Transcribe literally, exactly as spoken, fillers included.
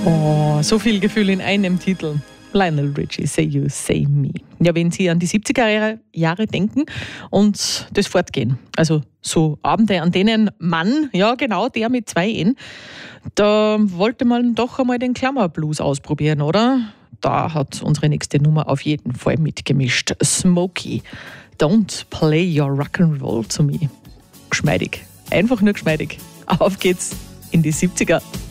Oh, so viel Gefühl in einem Titel. Lionel Richie, Say You, Say Me. Ja, wenn Sie an die siebziger Jahre denken und das Fortgehen, also so Abende, an denen Mann, ja genau, der mit zwei N, da wollte man doch einmal den Klammerblues ausprobieren, oder? Da hat unsere nächste Nummer auf jeden Fall mitgemischt. Smokey, Don't Play Your Rock'n'Roll to Me. Geschmeidig, einfach nur geschmeidig. Auf geht's in die siebziger.